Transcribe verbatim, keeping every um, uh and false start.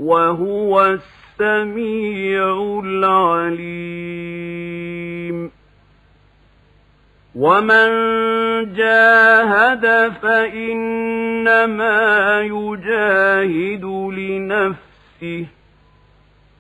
وهو السميع العليم ومن جاهد فإنما يجاهد لنفسه